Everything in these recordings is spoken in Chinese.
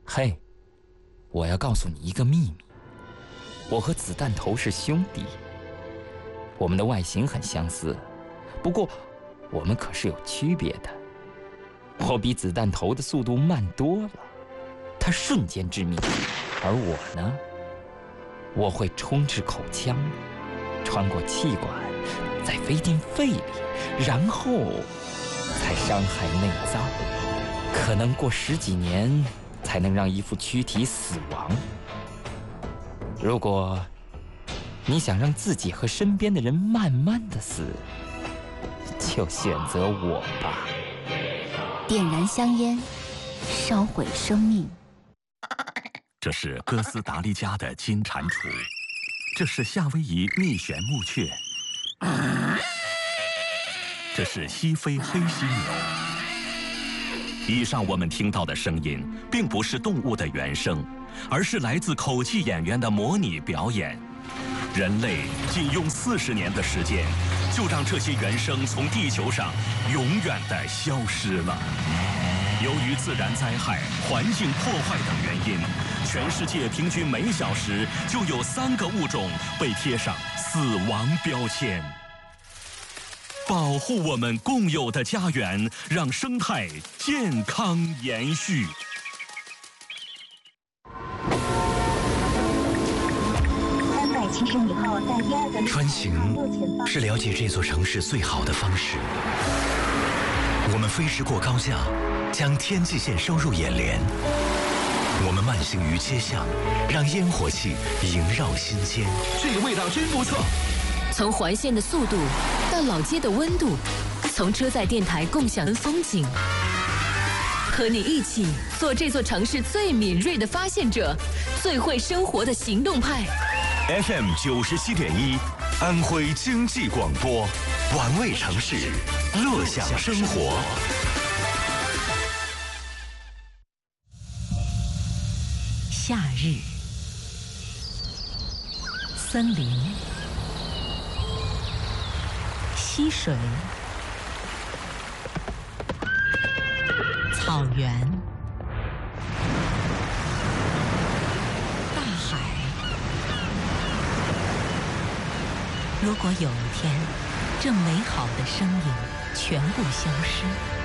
嘿，我要告诉你一个秘密，我和子弹头是兄弟，我们的外形很相似，不过我们可是有区别的。我比子弹头的速度慢多了，他瞬间致命，而我呢，我会冲至口腔，穿过气管，再飞进肺里，然后才伤害内脏，可能过10几年才能让一副躯体死亡。如果你想让自己和身边的人慢慢的死，就选择我吧。 点燃香烟，烧毁生命。 这是哥斯达黎加的金蟾蜍，这是夏威夷蜜旋木雀，这是西非黑犀牛。以上我们听到的声音，并不是动物的原声，而是来自口技演员的模拟表演。人类仅用40年的时间，就让这些原声从地球上永远地消失了。由于自然灾害、环境破坏等原因，全世界平均每小时就有3个物种被贴上死亡标签。保护我们共有的家园，让生态健康延续。 370米后，在第2个穿行是了解这座城市最好的方式。我们飞驰过高架，将天际线收入眼帘。我们慢行于街巷，让烟火气萦绕心间。 这个味道真不错。 从环线的速度到老街的温度，从车载电台共享风景，和你一起做这座城市最敏锐的发现者，最会生活的行动派。 FM 97.1，安徽经济广播，玩味城市，乐享生活。 夏日，森林，溪水，草原，大海。如果有一天，这美好的声音全部消失，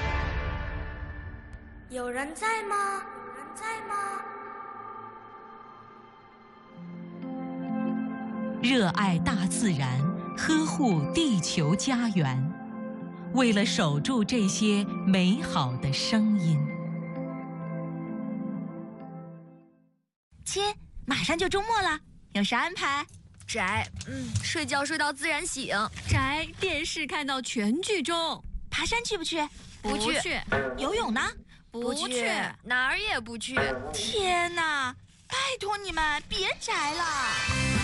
有人在吗？有人在吗？ 热爱大自然，呵护地球家园，为了守住这些美好的声音。 亲，马上就周末了，有啥安排？ 宅，睡觉睡到自然醒。 宅，电视看到全剧终。爬山去不去？ 不去。 游泳呢？ 不去，哪儿也不去。 天哪，拜托你们别宅了。